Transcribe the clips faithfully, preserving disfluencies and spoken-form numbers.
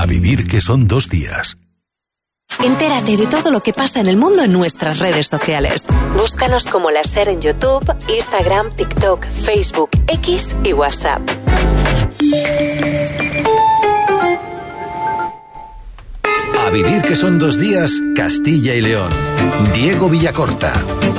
A vivir que son dos días. Entérate de todo lo que pasa en el mundo en nuestras redes sociales. Búscanos como La Ser en YouTube, Instagram, TikTok, Facebook, X y WhatsApp. A vivir que son dos días, Castilla y León. Diego Villacorta.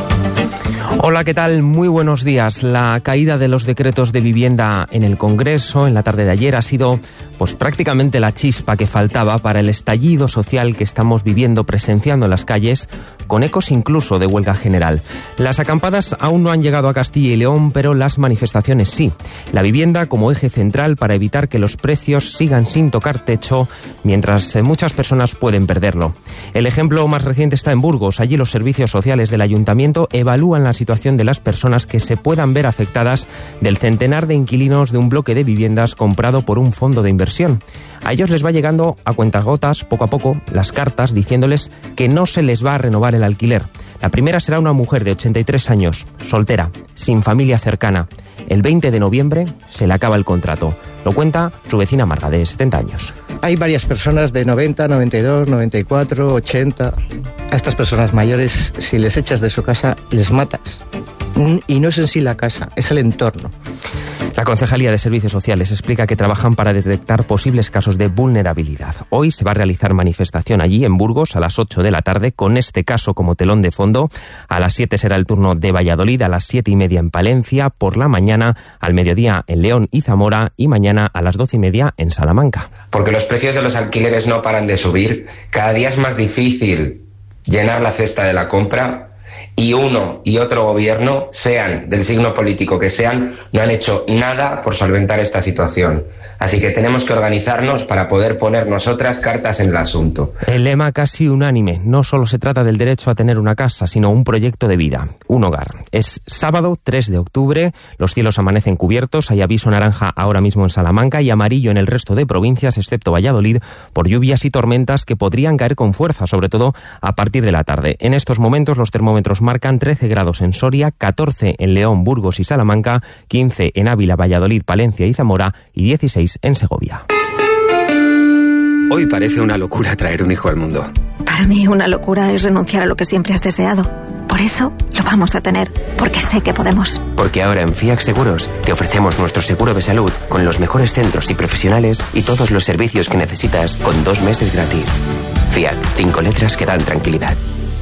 Hola, ¿qué tal? Muy buenos días. La caída de los decretos de vivienda en el Congreso en la tarde de ayer ha sido pues prácticamente la chispa que faltaba para el estallido social que estamos viviendo, presenciando en las calles, con ecos incluso de huelga general. Las acampadas aún no han llegado a Castilla y León, pero las manifestaciones sí. La vivienda como eje central para evitar que los precios sigan sin tocar techo, mientras muchas personas pueden perderlo. El ejemplo más reciente está en Burgos. Allí los servicios sociales del ayuntamiento evalúan la situación de las personas que se puedan ver afectadas del centenar de inquilinos de un bloque de viviendas comprado por un fondo de inversión. A ellos les va llegando a cuentagotas, poco a poco, las cartas diciéndoles que no se les va a renovar el alquiler. La primera será una mujer de ochenta y tres años, soltera, sin familia cercana. El veinte de noviembre se le acaba el contrato. Lo cuenta su vecina Marga, de setenta años. Hay varias personas de noventa, noventa y dos, noventa y cuatro, ochenta. A estas personas mayores, si les echas de su casa, les matas. Y no es en sí la casa, es el entorno. La Concejalía de Servicios Sociales explica que trabajan para detectar posibles casos de vulnerabilidad. Hoy se va a realizar manifestación allí en Burgos a las ocho de la tarde, con este caso como telón de fondo. A las siete será el turno de Valladolid, a las siete y media en Palencia, por la mañana, al mediodía en León y Zamora y mañana a las doce y media en Salamanca. Porque los precios de los alquileres no paran de subir, cada día es más difícil llenar la cesta de la compra. Y uno y otro gobierno, sean del signo político que sean, no han hecho nada por solventar esta situación. Así que tenemos que organizarnos para poder poner nosotras cartas en el asunto. El lema casi unánime. No solo se trata del derecho a tener una casa, sino un proyecto de vida, un hogar. Es sábado tres de octubre, los cielos amanecen cubiertos, hay aviso naranja ahora mismo en Salamanca y amarillo en el resto de provincias, excepto Valladolid, por lluvias y tormentas que podrían caer con fuerza, sobre todo a partir de la tarde. En estos momentos los termómetros marcan trece grados en Soria, catorce en León, Burgos y Salamanca, quince en Ávila, Valladolid, Palencia y Zamora y dieciséis en Segovia. Hoy parece una locura traer un hijo al mundo. Para mí una locura es renunciar a lo que siempre has deseado. Por eso lo vamos a tener, porque sé que podemos. Porque ahora en FIAC Seguros te ofrecemos nuestro seguro de salud con los mejores centros y profesionales y todos los servicios que necesitas con dos meses gratis. FIAC, cinco letras que dan tranquilidad.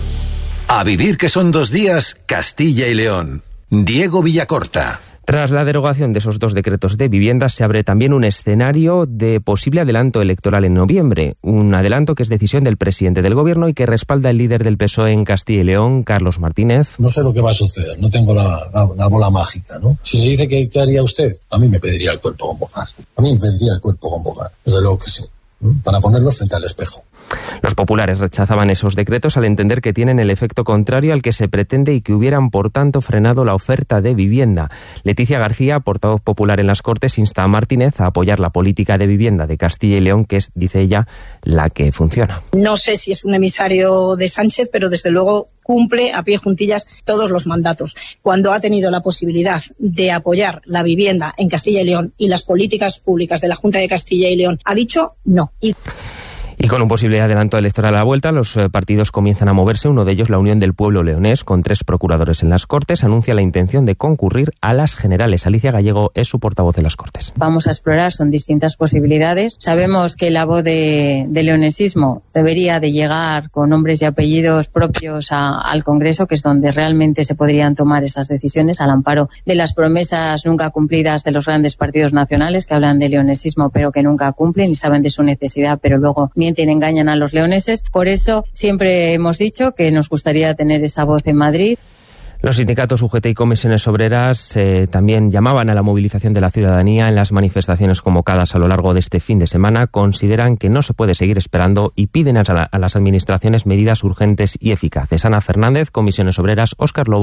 A vivir que son dos días, Castilla y León. Diego Villacorta. Tras la derogación de esos dos decretos de vivienda, se abre también un escenario de posible adelanto electoral en noviembre. Un adelanto que es decisión del presidente del gobierno y que respalda el líder del P S O E en Castilla y León, Carlos Martínez. No sé lo que va a suceder, no tengo la, la, la bola mágica, ¿no? Si le dice que ¿qué haría usted? A mí me pediría el cuerpo con Bogar. A mí me pediría el cuerpo con Bogar, desde luego que sí, ¿no? Para ponerlos frente al espejo. Los populares rechazaban esos decretos al entender que tienen el efecto contrario al que se pretende y que hubieran, por tanto, frenado la oferta de vivienda. Leticia García, portavoz popular en las Cortes, insta a Martínez a apoyar la política de vivienda de Castilla y León, que es, dice ella, la que funciona. No sé si es un emisario de Sánchez, pero desde luego cumple a pie juntillas todos los mandatos. Cuando ha tenido la posibilidad de apoyar la vivienda en Castilla y León y las políticas públicas de la Junta de Castilla y León, ha dicho no. Y Y con un posible adelanto electoral a la vuelta, los partidos comienzan a moverse. Uno de ellos, la Unión del Pueblo Leonés, con tres procuradores en las Cortes, anuncia la intención de concurrir a las generales. Alicia Gallego es su portavoz en las Cortes. Vamos a explorar, son distintas posibilidades. Sabemos que la voz de, de leonesismo debería de llegar con nombres y apellidos propios a, al Congreso, que es donde realmente se podrían tomar esas decisiones, al amparo de las promesas nunca cumplidas de los grandes partidos nacionales que hablan de leonesismo pero que nunca cumplen y saben de su necesidad, pero luego engañan a los leoneses. Por eso siempre hemos dicho que nos gustaría tener esa voz en Madrid. Los sindicatos U G T y comisiones obreras eh, también llamaban a la movilización de la ciudadanía en las manifestaciones convocadas a lo largo de este fin de semana. Consideran que no se puede seguir esperando y piden a, la, a las administraciones medidas urgentes y eficaces. Ana Fernández, comisiones obreras, Óscar Lobo.